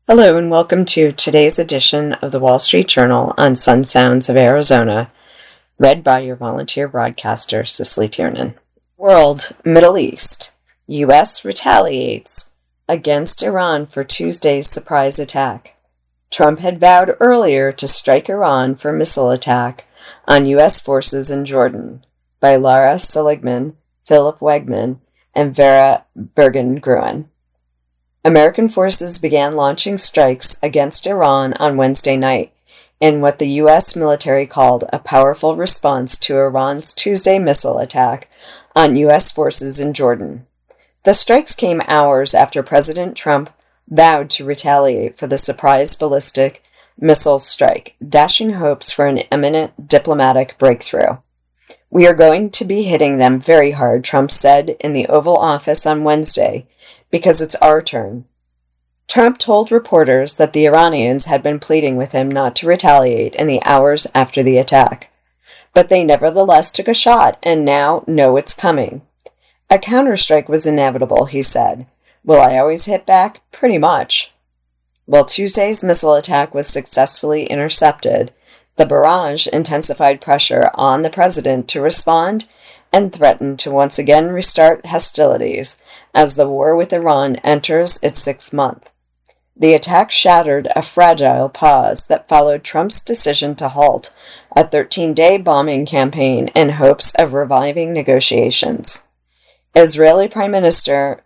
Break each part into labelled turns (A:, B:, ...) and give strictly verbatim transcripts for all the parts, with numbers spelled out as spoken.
A: Hello and welcome to today's edition of the Wall Street Journal on Sun Sounds of Arizona, read by your volunteer broadcaster, Cicely Tiernan. World, Middle East. U S retaliates against Iran for Tuesday's surprise attack. Trump had vowed earlier to strike Iran for missile attack on U S forces in Jordan, by Lara Seligman, Philip Wegman, and Vera Bergen-Gruen. American forces began launching strikes against Iran on Wednesday night in what the U S military called a powerful response to Iran's Tuesday missile attack on U S forces in Jordan. The strikes came hours after President Trump vowed to retaliate for the surprise ballistic missile strike, dashing hopes for an imminent diplomatic breakthrough. "We are going to be hitting them very hard," Trump said in the Oval Office on Wednesday, "because it's our turn." Trump told reporters that the Iranians had been pleading with him not to retaliate in the hours after the attack. But they nevertheless took a shot and now know it's coming. "A counterstrike was inevitable," he said. "Will I always hit back? Pretty much." While Tuesday's missile attack was successfully intercepted, the barrage intensified pressure on the president to respond and threatened to once again restart hostilities as the war with Iran enters its sixth month. The attack shattered a fragile pause that followed Trump's decision to halt a thirteen-day bombing campaign in hopes of reviving negotiations. Israeli Prime Minister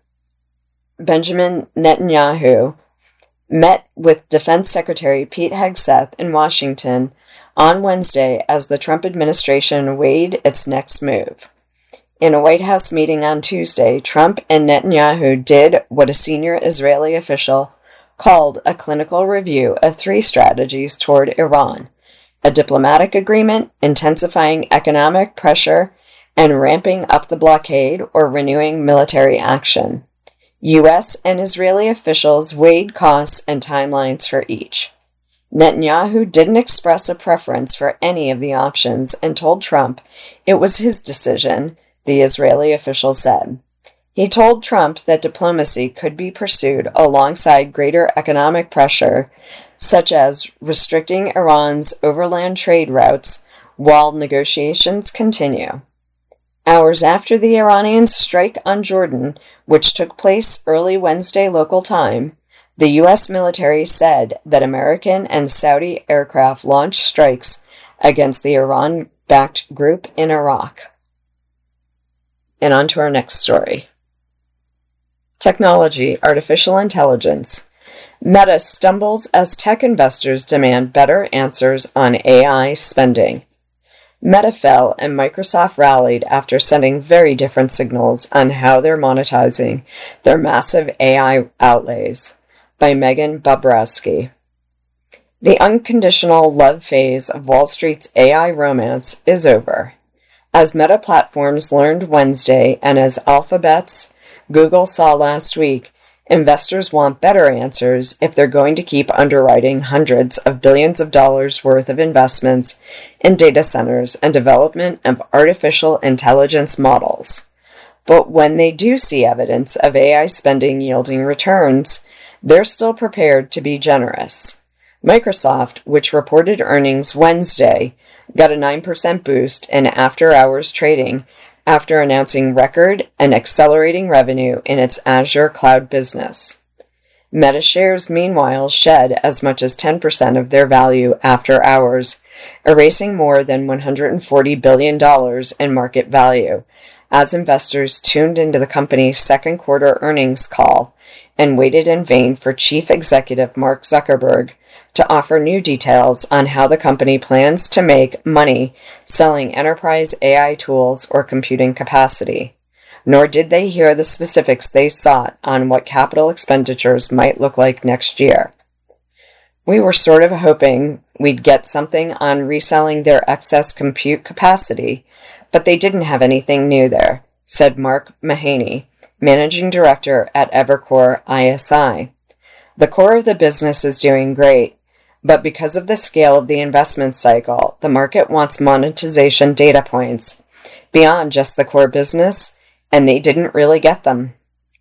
A: Benjamin Netanyahu met with Defense Secretary Pete Hegseth in Washington on Wednesday as the Trump administration weighed its next move. In a White House meeting on Tuesday, Trump and Netanyahu did what a senior Israeli official called a clinical review of three strategies toward Iran: a diplomatic agreement, intensifying economic pressure, and ramping up the blockade or renewing military action. U S and Israeli officials weighed costs and timelines for each. Netanyahu didn't express a preference for any of the options and told Trump it was his decision, the Israeli official said. He told Trump that diplomacy could be pursued alongside greater economic pressure, such as restricting Iran's overland trade routes while negotiations continue. Hours after the Iranian strike on Jordan, which took place early Wednesday local time, the U S military said that American and Saudi aircraft launched strikes against the Iran-backed group in Iraq. And on to our next story. Technology, artificial intelligence. Meta stumbles as tech investors demand better answers on A I spending. Meta fell and Microsoft rallied after sending very different signals on how they're monetizing their massive A I outlays. By Megan Bobrowski. The unconditional love phase of Wall Street's A I romance is over. As Meta Platforms learned Wednesday, and as Alphabet's Google saw last week, investors want better answers if they're going to keep underwriting hundreds of billions of dollars worth of investments in data centers and development of artificial intelligence models. But when they do see evidence of A I spending yielding returns, they're still prepared to be generous. Microsoft, which reported earnings Wednesday, got a nine percent boost in after-hours trading after announcing record and accelerating revenue in its Azure cloud business. Meta shares, meanwhile, shed as much as ten percent of their value after hours, erasing more than one hundred forty billion dollars in market value, as investors tuned into the company's second quarter earnings call and waited in vain for Chief Executive Mark Zuckerberg to offer new details on how the company plans to make money selling enterprise A I tools or computing capacity. Nor did they hear the specifics they sought on what capital expenditures might look like next year. "We were sort of hoping we'd get something on reselling their excess compute capacity, but they didn't have anything new there," said Mark Mahaney, managing director at Evercore I S I. "The core of the business is doing great, but because of the scale of the investment cycle, the market wants monetization data points beyond just the core business, and they didn't really get them."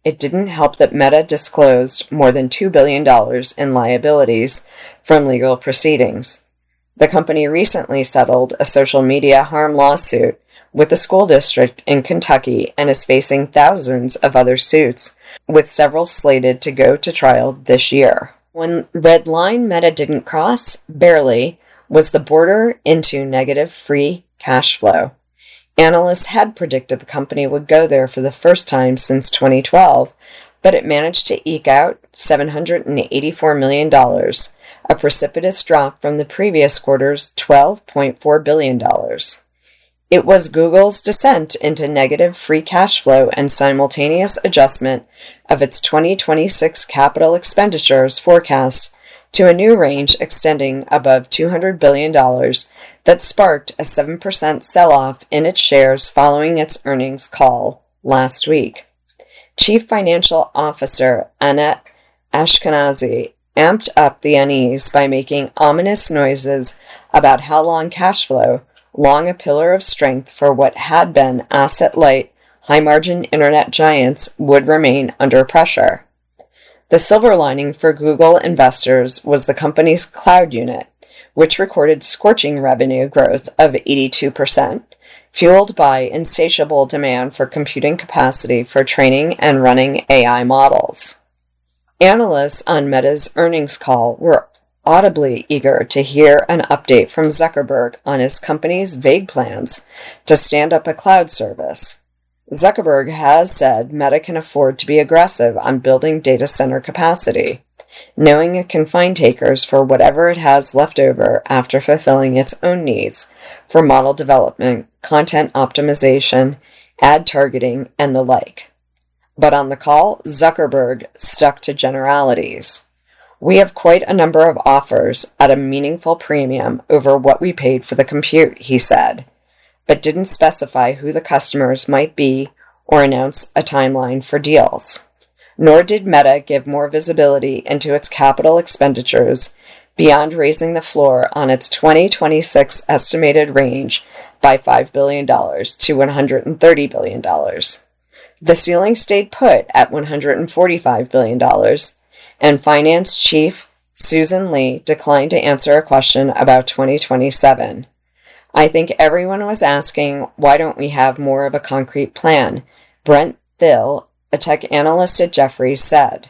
A: It didn't help that Meta disclosed more than two billion dollars in liabilities from legal proceedings. The company recently settled a social media harm lawsuit with the school district in Kentucky and is facing thousands of other suits, with several slated to go to trial this year. One red line Meta didn't cross, barely, was the border into negative free cash flow. Analysts had predicted the company would go there for the first time since twenty twelve, but it managed to eke out seven hundred eighty-four million dollars, a precipitous drop from the previous quarter's twelve point four billion dollars. It was Google's descent into negative free cash flow and simultaneous adjustment of its twenty twenty-six capital expenditures forecast to a new range extending above two hundred billion dollars that sparked a seven percent sell-off in its shares following its earnings call last week. Chief Financial Officer Annette Ashkenazi amped up the unease by making ominous noises about how long cash flow, long a pillar of strength for what had been asset-light, high-margin internet giants, would remain under pressure. The silver lining for Google investors was the company's cloud unit, which recorded scorching revenue growth of eighty-two percent, fueled by insatiable demand for computing capacity for training and running A I models. Analysts on Meta's earnings call were audibly eager to hear an update from Zuckerberg on his company's vague plans to stand up a cloud service. Zuckerberg has said Meta can afford to be aggressive on building data center capacity, knowing it can find takers for whatever it has left over after fulfilling its own needs for model development, content optimization, ad targeting, and the like. But on the call, Zuckerberg stuck to generalities. We have quite a number of offers at a meaningful premium over what we paid for the compute, he said, but didn't specify who the customers might be or announce a timeline for deals. Nor did Meta give more visibility into its capital expenditures beyond raising the floor on its twenty twenty-six estimated range by five billion dollars to one hundred thirty billion dollars. The ceiling stayed put at one hundred forty-five billion dollars, and Finance Chief Susan Li declined to answer a question about twenty twenty-seven. I think everyone was asking, why don't we have more of a concrete plan? Brent Thill, a tech analyst at Jefferies, said.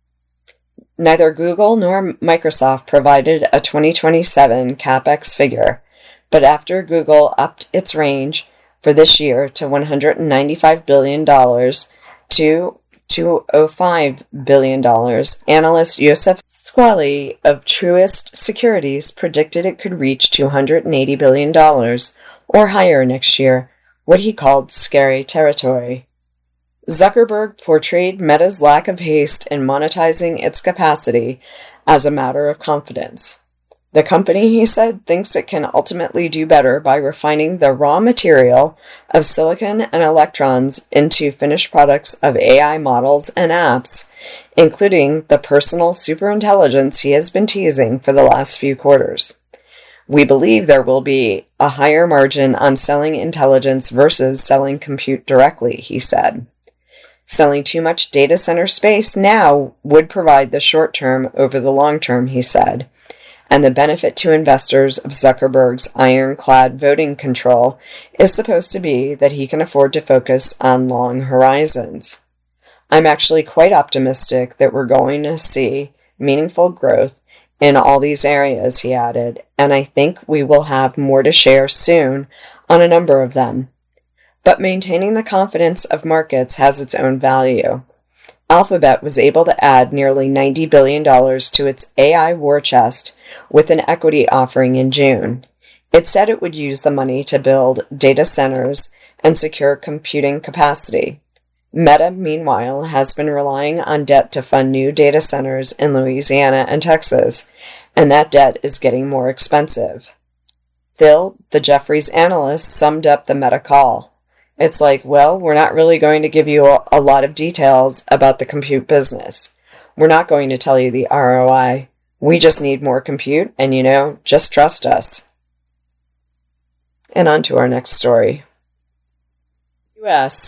A: Neither Google nor Microsoft provided a twenty twenty-seven CapEx figure, but after Google upped its range for this year to one hundred ninety-five billion dollars to two hundred five billion dollars, analyst Youssef Squali of Truist Securities predicted it could reach two hundred eighty billion dollars or higher next year, what he called scary territory. Zuckerberg portrayed Meta's lack of haste in monetizing its capacity as a matter of confidence. The company, he said, thinks it can ultimately do better by refining the raw material of silicon and electrons into finished products of A I models and apps, including the personal superintelligence he has been teasing for the last few quarters. We believe there will be a higher margin on selling intelligence versus selling compute directly, he said. Selling too much data center space now would provide the short term over the long term, he said. And the benefit to investors of Zuckerberg's ironclad voting control is supposed to be that he can afford to focus on long horizons. I'm actually quite optimistic that we're going to see meaningful growth in all these areas, he added, and I think we will have more to share soon on a number of them. But maintaining the confidence of markets has its own value. Alphabet was able to add nearly ninety billion dollars to its A I war chest with an equity offering in June. It said it would use the money to build data centers and secure computing capacity. Meta, meanwhile, has been relying on debt to fund new data centers in Louisiana and Texas, and that debt is getting more expensive. Thill, the Jefferies analyst, summed up the Meta call. It's like, well, we're not really going to give you a, a lot of details about the compute business. We're not going to tell you the R O I. We just need more compute, and you know, just trust us. And on to our next story. U S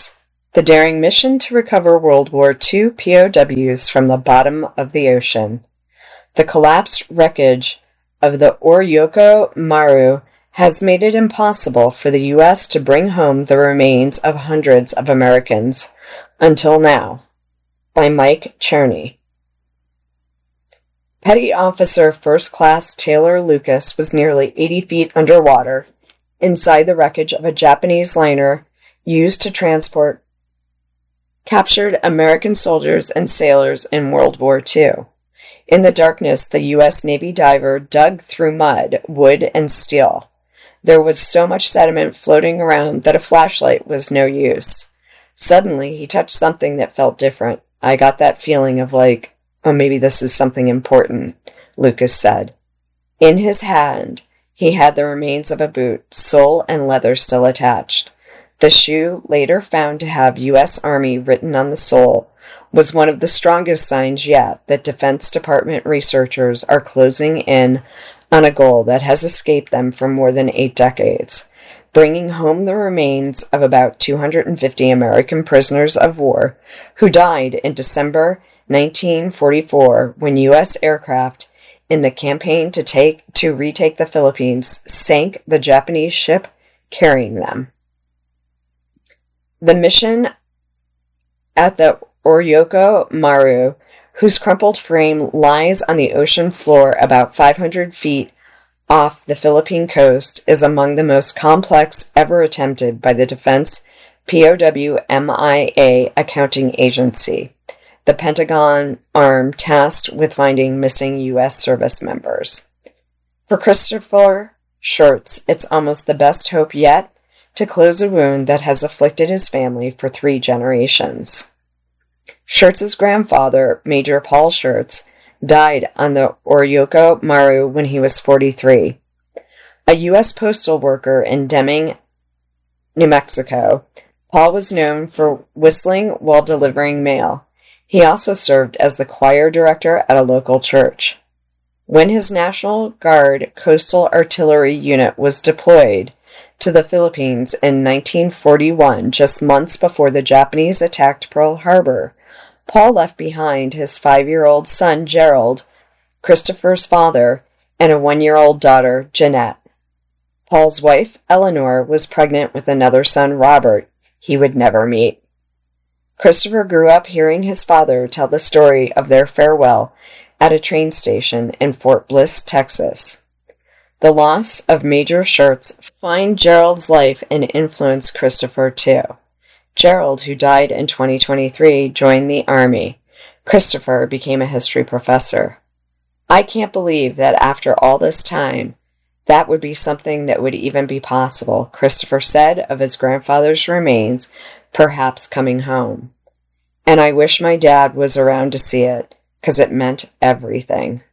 A: The daring mission to recover World War Two P O Ws from the bottom of the ocean. The collapsed wreckage of the Oryoko Maru has made it impossible for the U S to bring home the remains of hundreds of Americans until now. By Mike Cherney. Petty Officer First Class Taylor Lucas was nearly eighty feet underwater inside the wreckage of a Japanese liner used to transport captured American soldiers and sailors in World War Two. In the darkness, the U S Navy diver dug through mud, wood, and steel. There was so much sediment floating around that a flashlight was no use. Suddenly, he touched something that felt different. I got that feeling of like, oh, maybe this is something important, Lucas said. In his hand, he had the remains of a boot, sole and leather still attached. The shoe, later found to have U S Army written on the sole, was one of the strongest signs yet that Defense Department researchers are closing in on a goal that has escaped them for more than eight decades, bringing home the remains of about two hundred fifty American prisoners of war who died in December nineteen forty-four when U S aircraft in the campaign to take to retake the Philippines sank the Japanese ship carrying them. The mission at the Oryoko Maru, whose crumpled frame lies on the ocean floor about five hundred feet off the Philippine coast, is among the most complex ever attempted by the Defense P O W M I A Accounting Agency, the Pentagon arm tasked with finding missing U S service members. For Christopher Schertz, it's almost the best hope yet to close a wound that has afflicted his family for three generations. Schertz's grandfather, Major Paul Schertz, died on the Oryoko Maru when he was forty-three. A U S postal worker in Deming, New Mexico, Paul was known for whistling while delivering mail. He also served as the choir director at a local church. When his National Guard Coastal Artillery Unit was deployed to the Philippines in nineteen forty-one, just months before the Japanese attacked Pearl Harbor, Paul left behind his five-year-old son, Gerald, Christopher's father, and a one-year-old daughter, Jeanette. Paul's wife, Eleanor, was pregnant with another son, Robert, he would never meet. Christopher grew up hearing his father tell the story of their farewell at a train station in Fort Bliss, Texas. The loss of Major Schertz defined Gerald's life and influenced Christopher too. Gerald, who died in twenty twenty-three, joined the Army. Christopher became a history professor. I can't believe that after all this time, that would be something that would even be possible, Christopher said of his grandfather's remains, perhaps coming home. And I wish my dad was around to see it, 'cause it meant everything.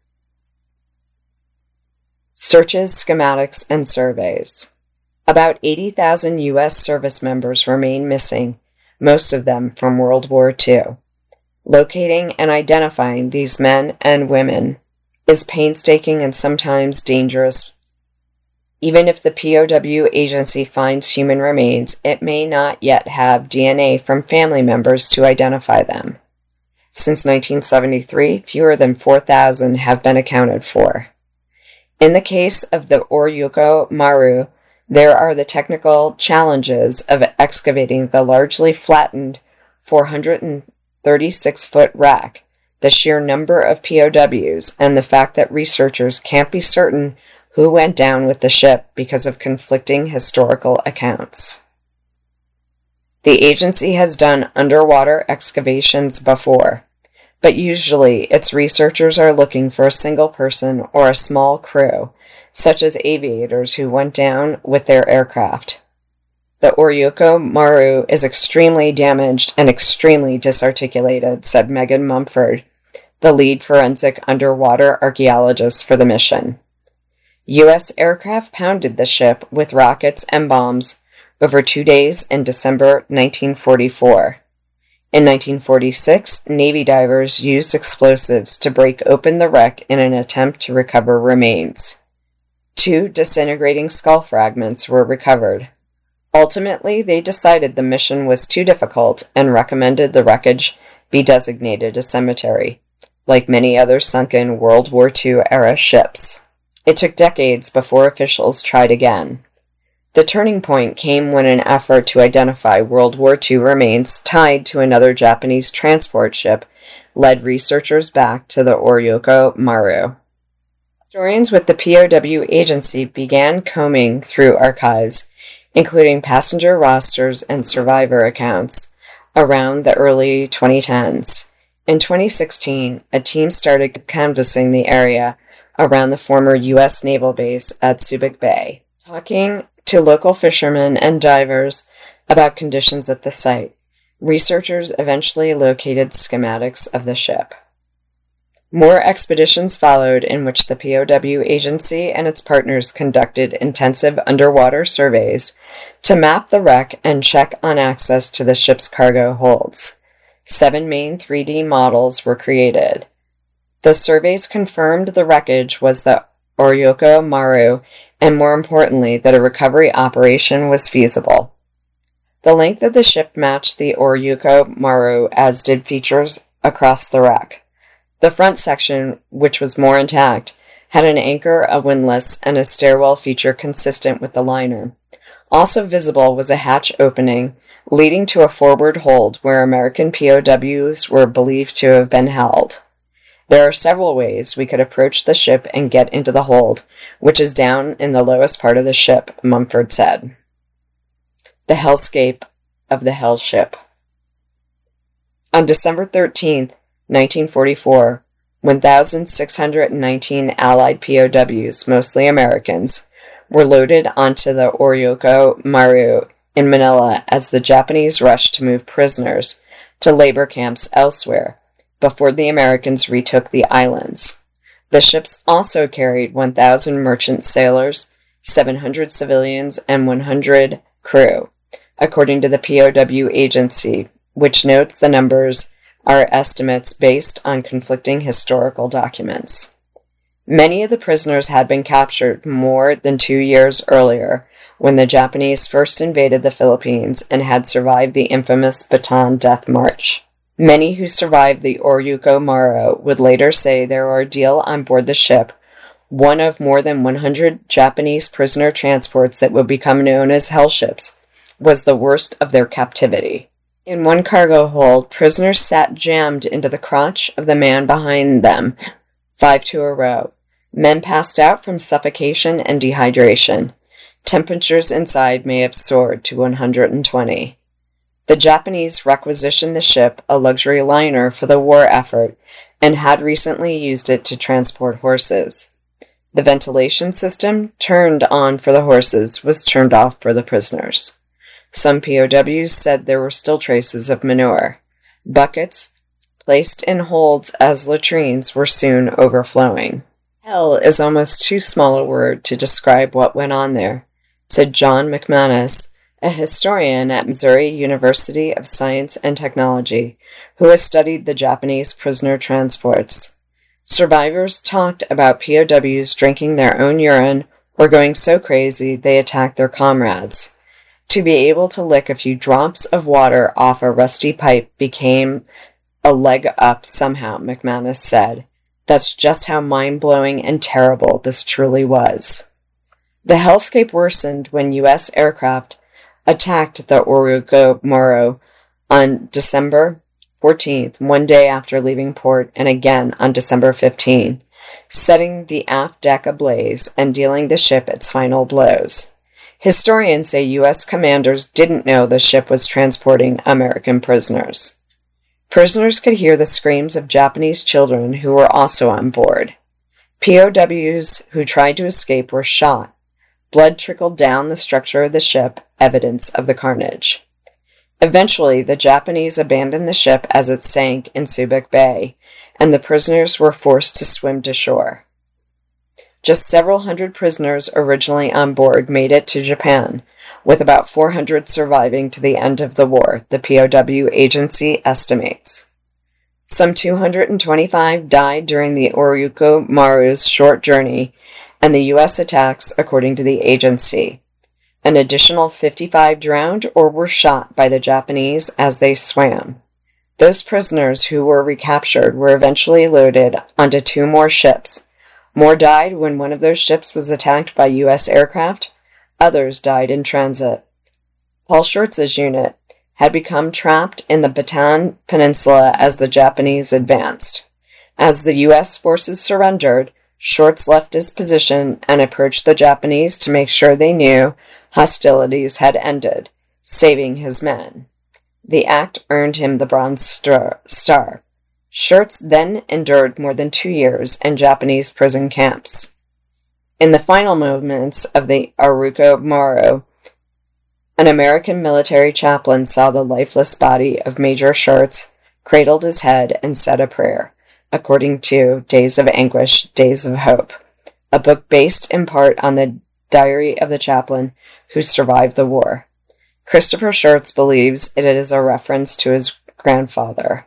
A: Searches, schematics, and surveys. About eighty thousand U S service members remain missing, most of them from World War Two. Locating and identifying these men and women is painstaking and sometimes dangerous. Even if the P O W agency finds human remains, it may not yet have D N A from family members to identify them. Since nineteen seventy-three, fewer than four thousand have been accounted for. In the case of the Oryoko Maru, there are the technical challenges of excavating the largely flattened four hundred thirty-six foot wreck, the sheer number of P O Ws, and the fact that researchers can't be certain who went down with the ship because of conflicting historical accounts. The agency has done underwater excavations before, but usually its researchers are looking for a single person or a small crew, such as aviators who went down with their aircraft. The Oryoko Maru is extremely damaged and extremely disarticulated, said Megan Mumford, the lead forensic underwater archaeologist for the mission. U S aircraft pounded the ship with rockets and bombs over two days in December nineteen forty-four. In nineteen forty-six, Navy divers used explosives to break open the wreck in an attempt to recover remains. Two disintegrating skull fragments were recovered. Ultimately, they decided the mission was too difficult and recommended the wreckage be designated a cemetery, like many other sunken World War Two era ships. It took decades before officials tried again. The turning point came when an effort to identify World War Two remains tied to another Japanese transport ship led researchers back to the Oryoko Maru. Historians with the P O W agency began combing through archives, including passenger rosters and survivor accounts, around the early twenty tens. In twenty sixteen, a team started canvassing the area around the former U S Naval Base at Subic Bay, talking to local fishermen and divers about conditions at the site. Researchers eventually located schematics of the ship. More expeditions followed in which the P O W agency and its partners conducted intensive underwater surveys to map the wreck and check on access to the ship's cargo holds. Seven main three D models were created. The surveys confirmed the wreckage was the Oryoko Maru, and more importantly, that a recovery operation was feasible. The length of the ship matched the Oryoko Maru, as did features across the wreck. The front section, which was more intact, had an anchor, a windlass, and a stairwell feature consistent with the liner. Also visible was a hatch opening, leading to a forward hold where American P O Ws were believed to have been held. There are several ways we could approach the ship and get into the hold, which is down in the lowest part of the ship, Mumford said. The hellscape of the hell ship. On December thirteenth, nineteen forty-four, one thousand six hundred nineteen Allied P O Ws, mostly Americans, were loaded onto the Oryoko Maru in Manila as the Japanese rushed to move prisoners to labor camps elsewhere, before the Americans retook the islands. The ships also carried one thousand merchant sailors, seven hundred civilians, and one hundred crew, according to the P O W agency, which notes the numbers are estimates based on conflicting historical documents. Many of the prisoners had been captured more than two years earlier, when the Japanese first invaded the Philippines and had survived the infamous Bataan Death March. Many who survived the Oryoko Maru would later say their ordeal on board the ship, one of more than one hundred Japanese prisoner transports that would become known as hell ships, was the worst of their captivity. In one cargo hold, prisoners sat jammed into the crotch of the man behind them, five to a row. Men passed out from suffocation and dehydration. Temperatures inside may have soared to one hundred twenty. The Japanese requisitioned the ship, a luxury liner, for the war effort, and had recently used it to transport horses. The ventilation system, turned on for the horses, was turned off for the prisoners. Some P O Ws said there were still traces of manure. Buckets, placed in holds as latrines, were soon overflowing. Hell is almost too small a word to describe what went on there, said John McManus, a historian at Missouri University of Science and Technology, who has studied the Japanese prisoner transports. Survivors talked about P O Ws drinking their own urine or going so crazy they attacked their comrades. To be able to lick a few drops of water off a rusty pipe became a leg up somehow, McManus said. That's just how mind-blowing and terrible this truly was. The hellscape worsened when U S aircraft attacked the Oryoko Maru on December fourteenth, one day after leaving port, and again on December fifteenth, setting the aft deck ablaze and dealing the ship its final blows. Historians say U S commanders didn't know the ship was transporting American prisoners. Prisoners could hear the screams of Japanese children who were also on board. P O Ws who tried to escape were shot. Blood trickled down the structure of the ship, evidence of the carnage. Eventually, the Japanese abandoned the ship as it sank in Subic Bay, and the prisoners were forced to swim to shore. Just several hundred prisoners originally on board made it to Japan, with about four hundred surviving to the end of the war, the P O W agency estimates. Some two hundred twenty-five died during the Oryoko Maru's short journey and the U S attacks, according to the agency. An additional fifty-five drowned or were shot by the Japanese as they swam. Those prisoners who were recaptured were eventually loaded onto two more ships. More died when one of those ships was attacked by U S aircraft. Others died in transit. Paul Schurz's unit had become trapped in the Bataan Peninsula as the Japanese advanced. As the U S forces surrendered, Schurz left his position and approached the Japanese to make sure they knew hostilities had ended, saving his men. The act earned him the Bronze Star. Schurz then endured more than two years in Japanese prison camps. In the final moments of the Aruko Moro, an American military chaplain saw the lifeless body of Major Schurz, cradled his head, and said a prayer, according to Days of Anguish, Days of Hope, a book based in part on the diary of the chaplain who survived the war. Christopher Schurz believes it is a reference to his grandfather.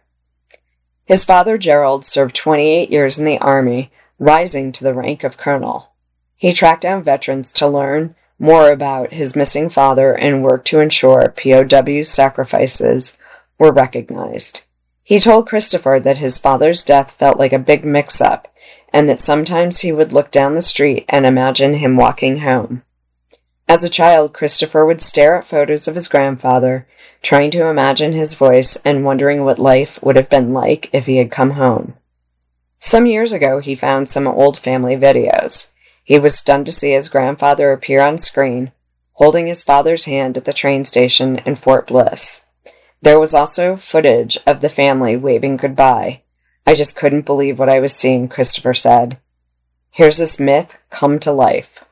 A: His father, Gerald, served twenty-eight years in the Army, rising to the rank of colonel. He tracked down veterans to learn more about his missing father and worked to ensure P O W sacrifices were recognized. He told Christopher that his father's death felt like a big mix-up, and that sometimes he would look down the street and imagine him walking home. As a child, Christopher would stare at photos of his grandfather, trying to imagine his voice and wondering what life would have been like if he had come home. Some years ago, he found some old family videos. He was stunned to see his grandfather appear on screen, holding his father's hand at the train station in Fort Bliss. There was also footage of the family waving goodbye. I just couldn't believe what I was seeing, Christopher said. Here's this myth come to life.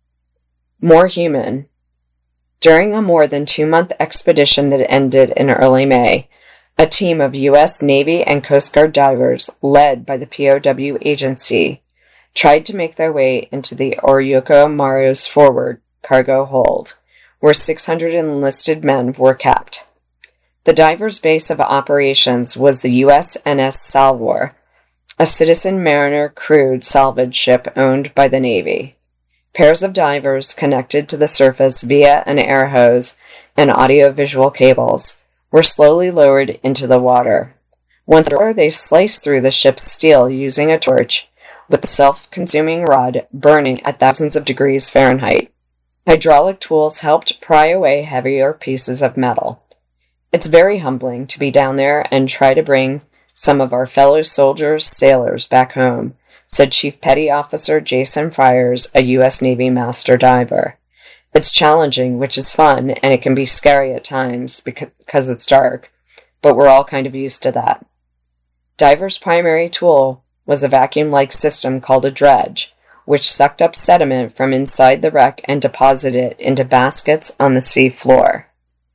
A: More human. During a more than two-month expedition that ended in early May, a team of U S Navy and Coast Guard divers, led by the P O W agency, tried to make their way into the Aruko Moro's forward cargo hold, where six hundred enlisted men were kept. The divers' base of operations was the U S N S Salvor, a citizen mariner crewed salvage ship owned by the Navy. Pairs of divers connected to the surface via an air hose and audio-visual cables were slowly lowered into the water. Once there, they sliced through the ship's steel using a torch, with the self-consuming rod burning at thousands of degrees Fahrenheit. Hydraulic tools helped pry away heavier pieces of metal. It's very humbling to be down there and try to bring some of our fellow soldiers, sailors back home, said Chief Petty Officer Jason Friars, a U S Navy master diver. It's challenging, which is fun, and it can be scary at times because it's dark, but we're all kind of used to that. Divers' primary tool was a vacuum-like system called a dredge, which sucked up sediment from inside the wreck and deposited it into baskets on the sea floor.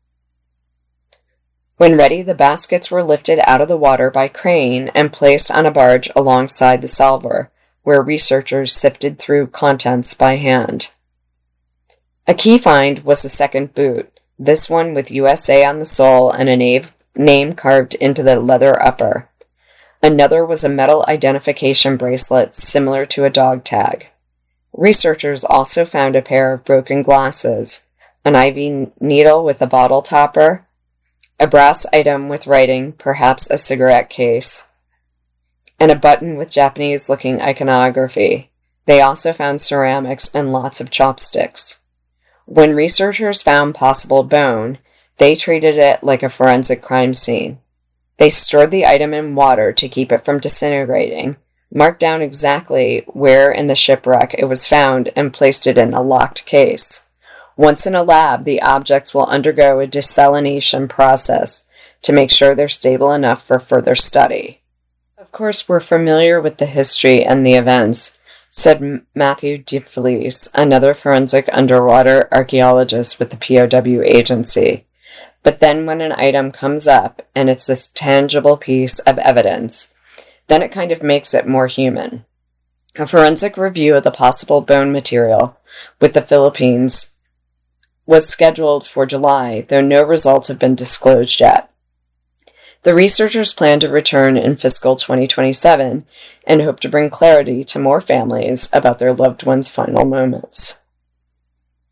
A: When ready, the baskets were lifted out of the water by crane and placed on a barge alongside the Salvor, where researchers sifted through contents by hand. A key find was a second boot, this one with U S A on the sole and a name carved into the leather upper. Another was a metal identification bracelet similar to a dog tag. Researchers also found a pair of broken glasses, an I V needle with a bottle topper, a brass item with writing, perhaps a cigarette case, and a button with Japanese-looking iconography. They also found ceramics and lots of chopsticks. When researchers found possible bone, they treated it like a forensic crime scene. They stored the item in water to keep it from disintegrating, marked down exactly where in the shipwreck it was found, and placed it in a locked case. Once in a lab, the objects will undergo a desalination process to make sure they're stable enough for further study. Of course, we're familiar with the history and the events, said Matthew DeFelice, another forensic underwater archaeologist with the P O W agency. But then when an item comes up, and it's this tangible piece of evidence, then it kind of makes it more human. A forensic review of the possible bone material with the Philippines was scheduled for July, though no results have been disclosed yet. The researchers plan to return in fiscal twenty twenty-seven and hope to bring clarity to more families about their loved ones' final moments.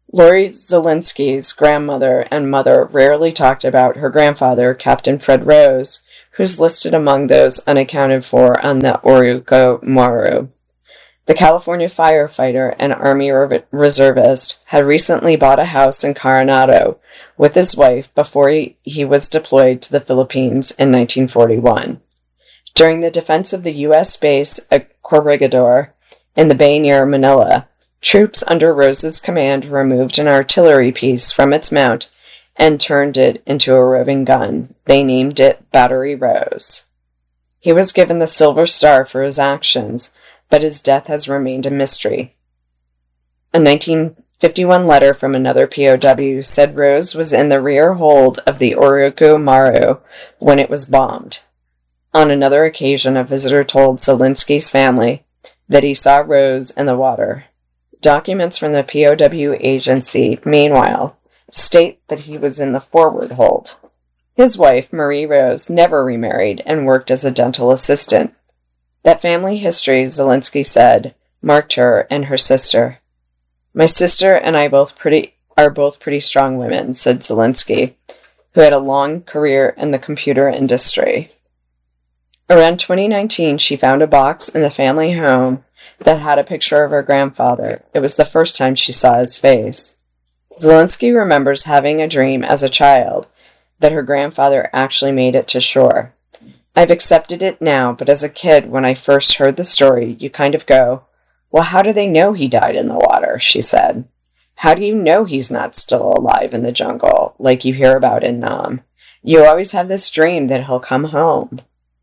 A: Lori Zielinski's grandmother and mother rarely talked about her grandfather, Captain Fred Rose, who's listed among those unaccounted for on the Orinoco Maru. The California firefighter and Army reservist had recently bought a house in Coronado with his wife before he, he was deployed to the Philippines in nineteen forty-one. During the defense of the U S base at Corregidor in the bay near Manila, troops under Rose's command removed an artillery piece from its mount and turned it into a roving gun. They named it Battery Rose. He was given the Silver Star for his actions, but his death has remained a mystery. A nineteen fifty-one letter from another P O W said Rose was in the rear hold of the Orinoco Maru when it was bombed. On another occasion, a visitor told Zielinski's family that he saw Rose in the water. Documents from the P O W agency, meanwhile, state that he was in the forward hold. His wife, Marie Rose, never remarried and worked as a dental assistant. That family history, Zielinski said, marked her and her sister. My sister and I both pretty are both pretty strong women, said Zielinski, who had a long career in the computer industry. Around twenty nineteen, she found a box in the family home that had a picture of her grandfather. It was the first time she saw his face. Zielinski remembers having a dream as a child that her grandfather actually made it to shore. I've accepted it now, but as a kid, when I first heard the story, you kind of go, well, how do they know he died in the water, she said. How do you know he's not still alive in the jungle, like you hear about in Nam? You always have this dream that he'll come home.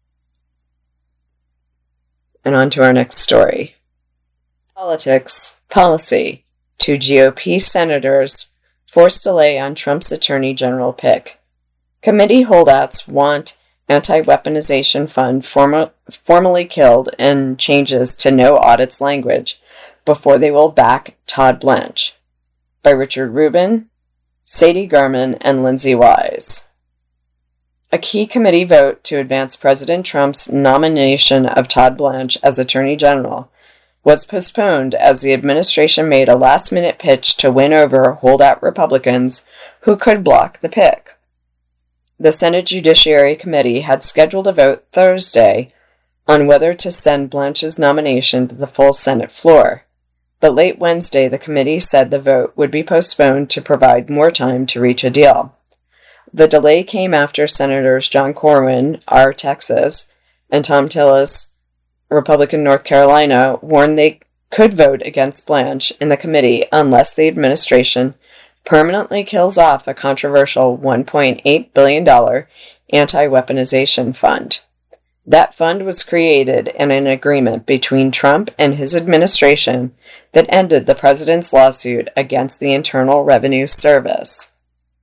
A: And on to our next story. Politics, policy. Two G O P senators force delay on Trump's Attorney General pick. Committee holdouts want anti-weaponization fund form- formally killed and changes to no audits language before they will back Todd Blanche. By Richard Rubin, Sadie Garman, and Lindsay Wise. A key committee vote to advance President Trump's nomination of Todd Blanche as Attorney General was postponed as the administration made a last-minute pitch to win over holdout Republicans who could block the pick. The Senate Judiciary Committee had scheduled a vote Thursday on whether to send Blanche's nomination to the full Senate floor, but late Wednesday the committee said the vote would be postponed to provide more time to reach a deal. The delay came after Senators John Corwin, R. Texas, and Thom Tillis, Republican North Carolina, warned they could vote against Blanche in the committee unless the administration permanently kills off a controversial one point eight billion dollars anti-weaponization fund. That fund was created in an agreement between Trump and his administration that ended the president's lawsuit against the Internal Revenue Service.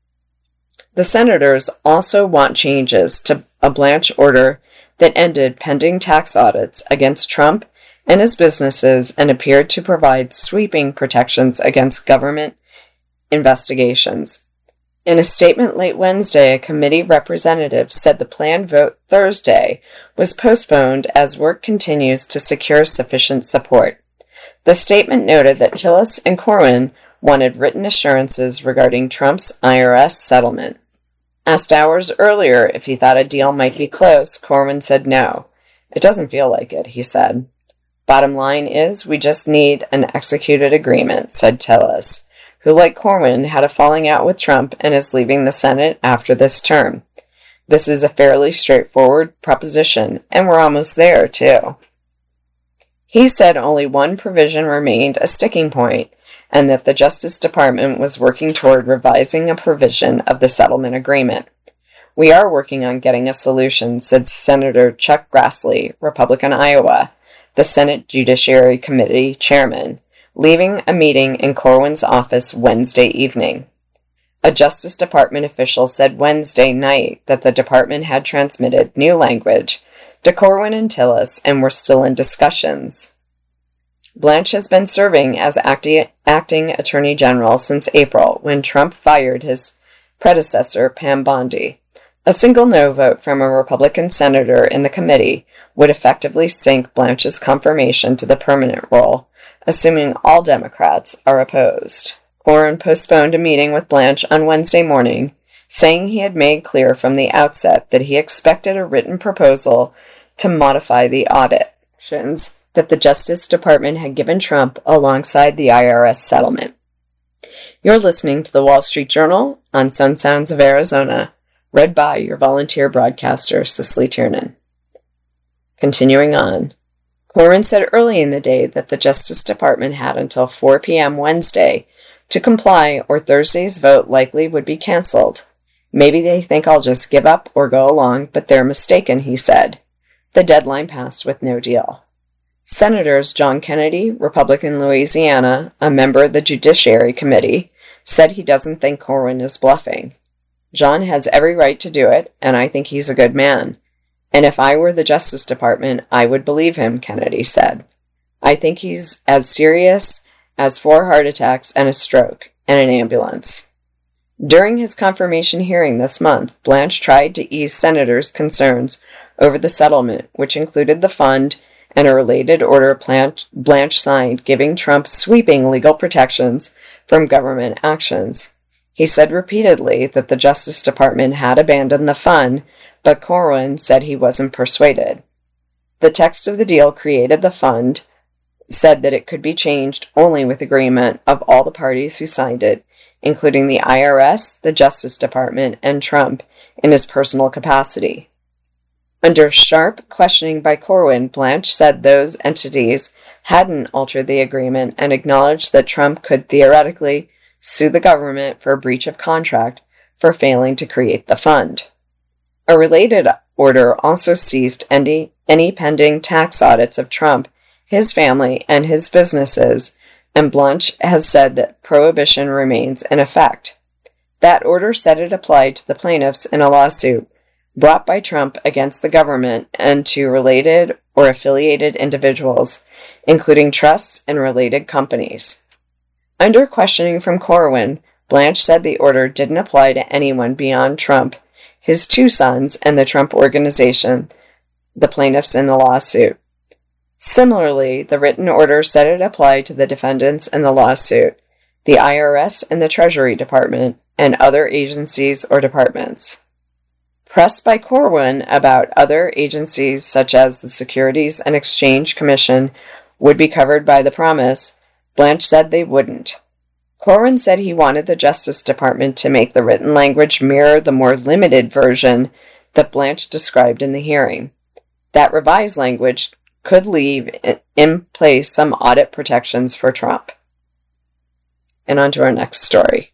A: The senators also want changes to a Blanche order that ended pending tax audits against Trump and his businesses and appeared to provide sweeping protections against government investigations. In a statement late Wednesday, a committee representative said the planned vote Thursday was postponed as work continues to secure sufficient support. The statement noted that Tillis and Corwin wanted written assurances regarding Trump's I R S settlement. Asked hours earlier if he thought a deal might be close, Corwin said no. It doesn't feel like it, he said. Bottom line is, we just need an executed agreement, said Tillis, who, like Corwin, had a falling out with Trump and is leaving the Senate after this term. This is a fairly straightforward proposition, and we're almost there, too. He said only one provision remained a sticking point, and that the Justice Department was working toward revising a provision of the settlement agreement. We are working on getting a solution, said Senator Chuck Grassley, Republican Iowa, the Senate Judiciary Committee chairman, leaving a meeting in Corwin's office Wednesday evening. A Justice Department official said Wednesday night that the department had transmitted new language to Corwin and Tillis and were still in discussions. Blanche has been serving as acti- acting Attorney General since April, when Trump fired his predecessor, Pam Bondi. A single no vote from a Republican senator in the committee would effectively sink Blanche's confirmation to the permanent role, assuming all Democrats are opposed. Corwin postponed a meeting with Blanche on Wednesday morning, saying he had made clear from the outset that he expected a written proposal to modify the audit actions that the Justice Department had given Trump alongside the I R S settlement. You're listening to the Wall Street Journal on Sun Sounds of Arizona, read by your volunteer broadcaster, Cicely Tiernan. Continuing on, Corwin said early in the day that the Justice Department had until four p.m. Wednesday to comply, or Thursday's vote likely would be canceled. Maybe they think I'll just give up or go along, but they're mistaken, he said. The deadline passed with no deal. Senators John Kennedy, Republican Louisiana, a member of the Judiciary Committee, said he doesn't think Corwin is bluffing. John has every right to do it, and I think he's a good man. And if I were the Justice Department, I would believe him, Kennedy said. I think he's as serious as four heart attacks and a stroke, and an ambulance. During his confirmation hearing this month, Blanche tried to ease senators' concerns over the settlement, which included the fund and a related order Blanche signed giving Trump sweeping legal protections from government actions. He said repeatedly that the Justice Department had abandoned the fund, but Corwin said he wasn't persuaded. The text of the deal created the fund, said that it could be changed only with agreement of all the parties who signed it, including the I R S, the Justice Department, and Trump in his personal capacity. Under sharp questioning by Corwin, Blanche said those entities hadn't altered the agreement and acknowledged that Trump could theoretically sue the government for a breach of contract for failing to create the fund. A related order also ceased any, any pending tax audits of Trump, his family, and his businesses, and Blanche has said that prohibition remains in effect. That order said it applied to the plaintiffs in a lawsuit brought by Trump against the government and to related or affiliated individuals, including trusts and related companies. Under questioning from Corwin, Blanche said the order didn't apply to anyone beyond Trump, his two sons, and the Trump Organization, the plaintiffs in the lawsuit. Similarly, the written order said it applied to the defendants in the lawsuit, the I R S and the Treasury Department, and other agencies or departments. Pressed by Corwin about other agencies such as the Securities and Exchange Commission would be covered by the promise, Blanche said they wouldn't. Corwin said he wanted the Justice Department to make the written language mirror the more limited version that Blanche described in the hearing. That revised language could leave in place some audit protections for Trump. And on to our next story.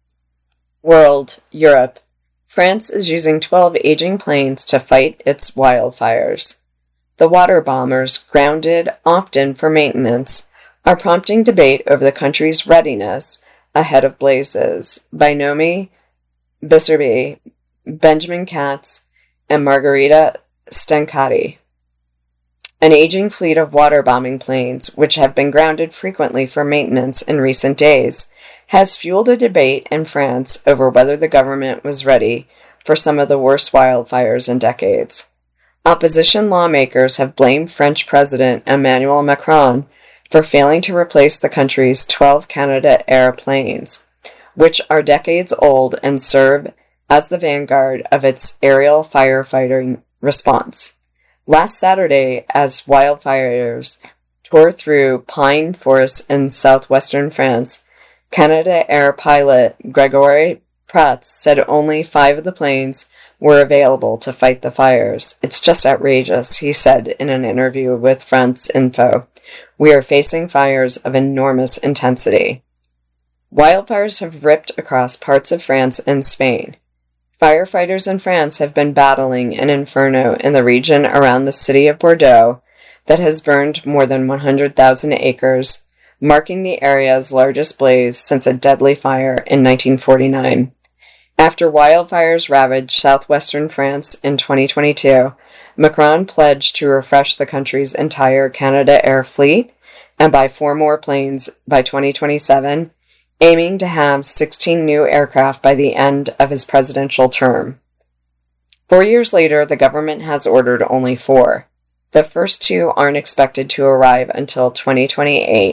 A: World, Europe. France is using twelve aging planes to fight its wildfires. The water bombers, grounded often for maintenance, are prompting debate over the country's readiness ahead of blazes by Nomi Bisserby, Benjamin Katz, and Margarita Stancati. An aging fleet of water-bombing planes, which have been grounded frequently for maintenance in recent days, has fueled a debate in France over whether the government was ready for some of the worst wildfires in decades. Opposition lawmakers have blamed French President Emmanuel Macron for failing to replace the country's twelve Canadair planes, which are decades old and serve as the vanguard of its aerial firefighting response. Last Saturday, as wildfires tore through pine forests in southwestern France, Canadair pilot Gregory Prats said only five of the planes were available to fight the fires. It's just outrageous, he said in an interview with France Info. We are facing fires of enormous intensity. Wildfires have ripped across parts of France and Spain. Firefighters in France have been battling an inferno in the region around the city of Bordeaux that has burned more than one hundred thousand acres, marking the area's largest blaze since a deadly fire in nineteen forty-nine. After wildfires ravaged southwestern France in twenty twenty-two, Macron pledged to refresh the country's entire Canadair fleet and buy four more planes by twenty twenty-seven, aiming to have sixteen new aircraft by the end of his presidential term. Four years later, the government has ordered only four. The first two aren't expected to arrive until twenty twenty-eight,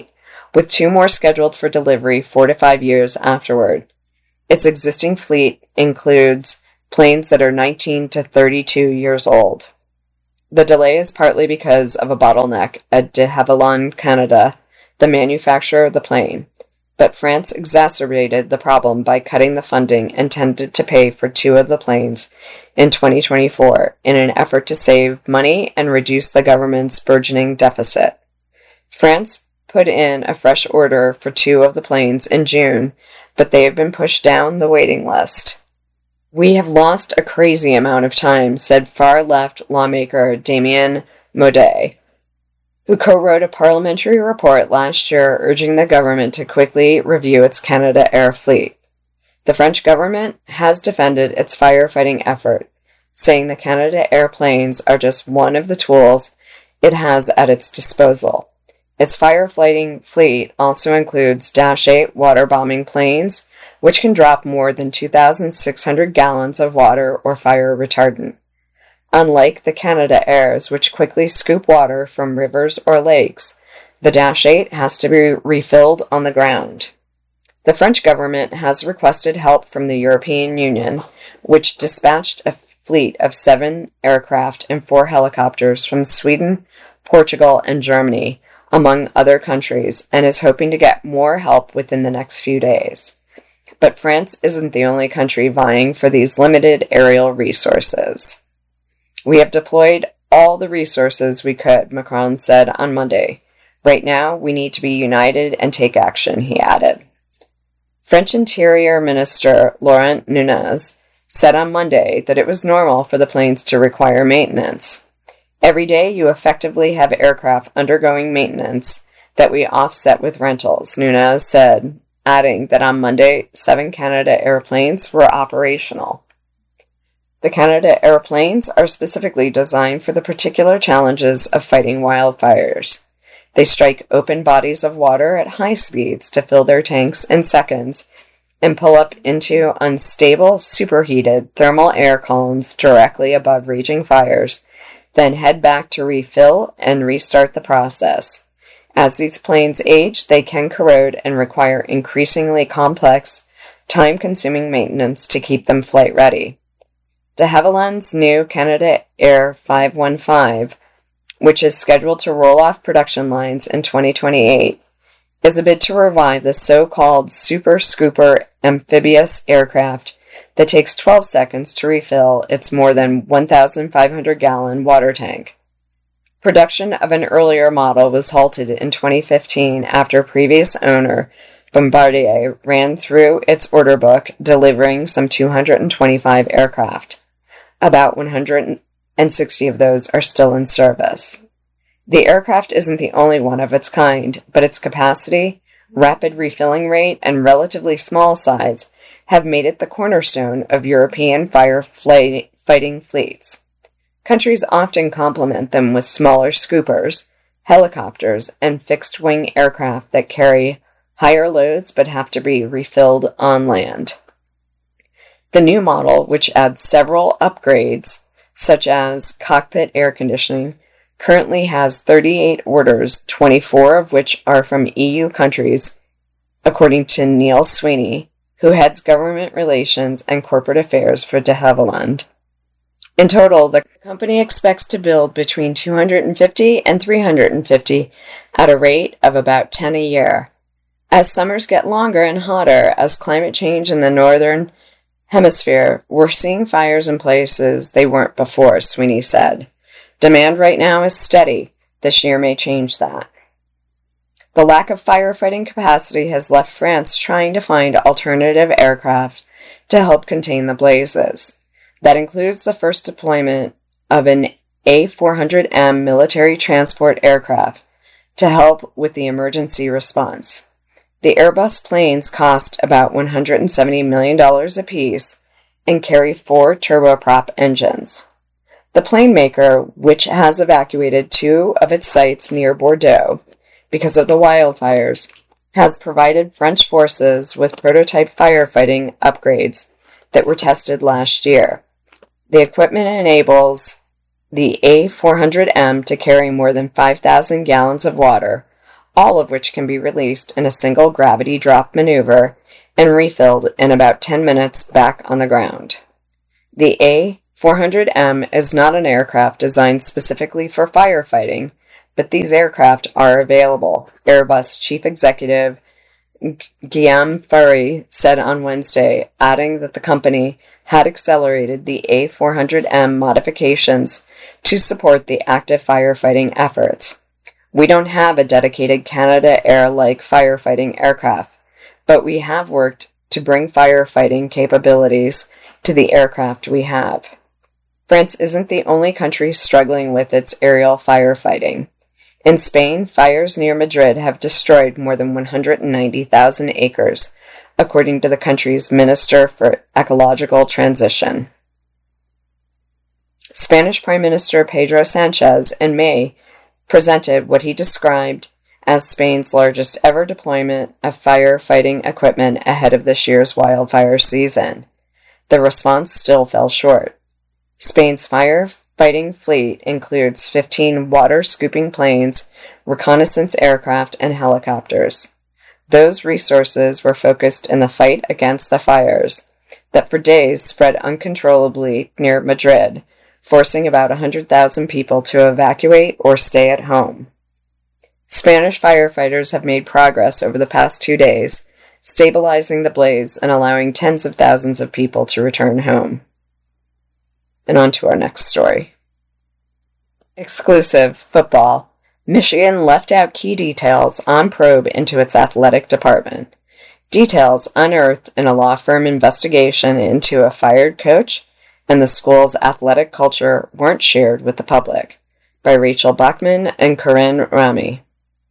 A: with two more scheduled for delivery four to five years afterward. Its existing fleet includes planes that are nineteen to thirty-two years old. The delay is partly because of a bottleneck at de Havilland, Canada, the manufacturer of the plane, but France exacerbated the problem by cutting the funding intended to pay for two of the planes in twenty twenty-four in an effort to save money and reduce the government's burgeoning deficit. France put in a fresh order for two of the planes in June, but they have been pushed down the waiting list. "We have lost a crazy amount of time," said far-left lawmaker Damien Maudet, who co-wrote a parliamentary report last year urging the government to quickly review its Canada Air fleet. The French government has defended its firefighting effort, saying the Canada Air planes are just one of the tools it has at its disposal. Its firefighting fleet also includes Dash eight water-bombing planes, which can drop more than two thousand six hundred gallons of water or fire retardant. Unlike the Canada Airs, which quickly scoop water from rivers or lakes, the Dash eight has to be refilled on the ground. The French government has requested help from the European Union, which dispatched a fleet of seven aircraft and four helicopters from Sweden, Portugal, and Germany, among other countries, and is hoping to get more help within the next few days. But France isn't the only country vying for these limited aerial resources. "We have deployed all the resources we could," Macron said on Monday. "Right now, we need to be united and take action," he added. French Interior Minister Laurent Nunez said on Monday that it was normal for the planes to require maintenance. "Every day you effectively have aircraft undergoing maintenance that we offset with rentals," Nunez said, adding that on Monday, seven Canada airplanes were operational. The Canada airplanes are specifically designed for the particular challenges of fighting wildfires. They strike open bodies of water at high speeds to fill their tanks in seconds and pull up into unstable, superheated thermal air columns directly above raging fires, then head back to refill and restart the process. As these planes age, they can corrode and require increasingly complex, time-consuming maintenance to keep them flight-ready. De Havilland's new Canada Air five one five, which is scheduled to roll off production lines in twenty twenty-eight, is a bid to revive the so-called Super Scooper amphibious aircraft that takes twelve seconds to refill its more than one thousand five hundred gallon water tank. Production of an earlier model was halted in twenty fifteen after previous owner Bombardier ran through its order book, delivering some two hundred twenty-five aircraft. About one hundred sixty of those are still in service. The aircraft isn't the only one of its kind, but its capacity, rapid refilling rate, and relatively small size have made it the cornerstone of European firefighting fleets. Countries often complement them with smaller scoopers, helicopters, and fixed-wing aircraft that carry higher loads but have to be refilled on land. The new model, which adds several upgrades, such as cockpit air conditioning, currently has thirty-eight orders, twenty-four of which are from E U countries, according to Neil Sweeney, who heads government relations and corporate affairs for de Havilland. In total, the company expects to build between two hundred fifty and three hundred fifty at a rate of about ten a year. As summers get longer and hotter, as climate change in the northern hemisphere, we're seeing fires in places they weren't before, Sweeney said. Demand right now is steady. This year may change that. The lack of firefighting capacity has left France trying to find alternative aircraft to help contain the blazes. That includes the first deployment of an A four hundred M military transport aircraft to help with the emergency response. The Airbus planes cost about one hundred seventy million dollars apiece and carry four turboprop engines. The plane maker, which has evacuated two of its sites near Bordeaux because of the wildfires, has provided French forces with prototype firefighting upgrades that were tested last year. The equipment enables the A four hundred M to carry more than five thousand gallons of water, all of which can be released in a single gravity drop maneuver and refilled in about ten minutes back on the ground. The A four hundred M is not an aircraft designed specifically for firefighting, but these aircraft are available, Airbus Chief Executive Guillaume Faury said on Wednesday, adding that the company had accelerated the A four hundred M modifications to support the active firefighting efforts. We don't have a dedicated Canada Air-like firefighting aircraft, but we have worked to bring firefighting capabilities to the aircraft we have. France isn't the only country struggling with its aerial firefighting. In Spain, fires near Madrid have destroyed more than one hundred ninety thousand acres, according to the country's Minister for Ecological Transition. Spanish Prime Minister Pedro Sanchez in May presented what he described as Spain's largest ever deployment of firefighting equipment ahead of this year's wildfire season. The response still fell short. Spain's firefighting fleet includes fifteen water-scooping planes, reconnaissance aircraft, and helicopters. Those resources were focused in the fight against the fires that for days spread uncontrollably near Madrid, forcing about one hundred thousand people to evacuate or stay at home. Spanish firefighters have made progress over the past two days, stabilizing the blaze and allowing tens of thousands of people to return home. And on to our next story. Exclusive football. Michigan left out key details on probe into its athletic department. Details unearthed in a law firm investigation into a fired coach and the school's athletic culture weren't shared with the public, by Rachel Bachman and Corinne Rami.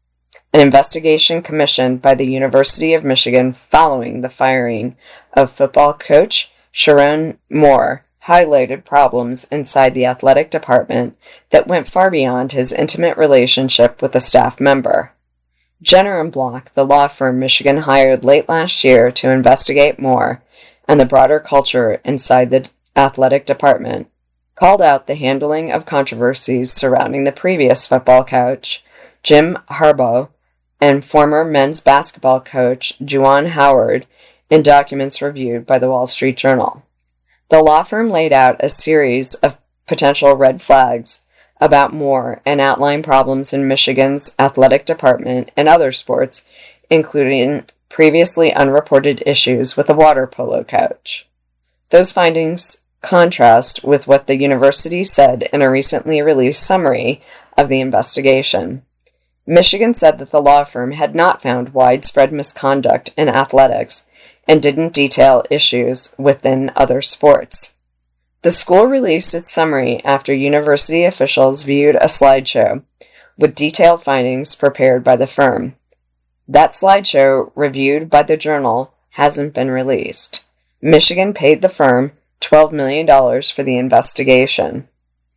A: An investigation commissioned by the University of Michigan following the firing of football coach Sharon Moore highlighted problems inside the athletic department that went far beyond his intimate relationship with a staff member. Jenner and Block, the law firm Michigan hired late last year to investigate Moore and the broader culture inside the athletic department, called out the handling of controversies surrounding the previous football coach, Jim Harbaugh, and former men's basketball coach, Juwan Howard, in documents reviewed by the Wall Street Journal. The law firm laid out a series of potential red flags about Moore and outlined problems in Michigan's athletic department and other sports, including previously unreported issues with a water polo coach. Those findings contrast with what the university said in a recently released summary of the investigation. Michigan said that the law firm had not found widespread misconduct in athletics and didn't detail issues within other sports. The school released its summary after university officials viewed a slideshow with detailed findings prepared by the firm. That slideshow, reviewed by the Journal, hasn't been released. Michigan paid the firm twelve million dollars for the investigation.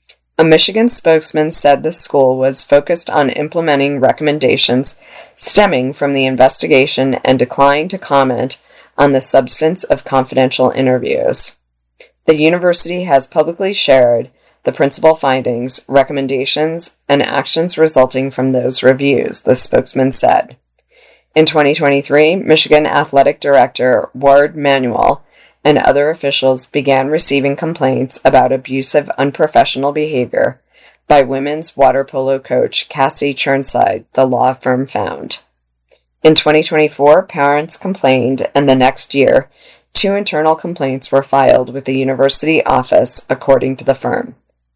A: A Michigan spokesman said the school was focused on implementing recommendations stemming from the investigation and declined to comment on the substance of confidential interviews. The university has publicly shared the principal findings, recommendations, and actions resulting from those reviews, the spokesman said. In twenty twenty-three, Michigan Athletic Director Ward Manuel and other officials began receiving complaints about abusive, unprofessional behavior by women's water polo coach Cassie Churnside, the law firm found. In twenty twenty-four, parents complained, and the next year, two internal complaints were filed with the university office, according to the firm.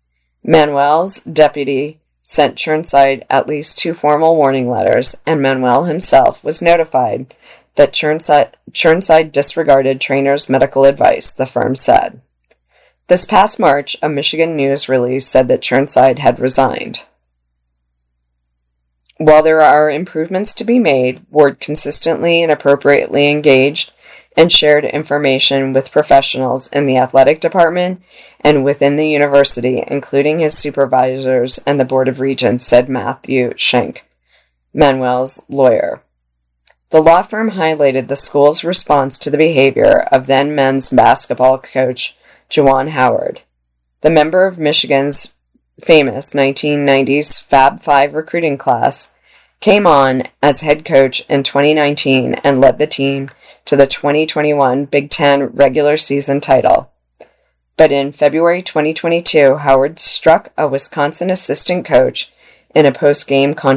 A: Manuel's deputy sent Churnside at least two formal warning letters, and Manuel himself was notified that Churnside, Churnside disregarded trainers' medical advice, the firm said. This past March, a Michigan news release said that Churnside had resigned. While there are improvements to be made, Ward consistently and appropriately engaged and shared information with professionals in the athletic department and within the university, including his supervisors and the Board of Regents, said Matthew Schenk, Manuel's lawyer. The law firm highlighted the school's response to the behavior of then men's basketball coach Juwan Howard. The member of Michigan's famous nineteen nineties Fab Five recruiting class came on as head coach in twenty nineteen and led the team to the twenty twenty-one Big Ten regular season title. But in February twenty twenty-two, Howard struck a Wisconsin assistant coach in a post-game conference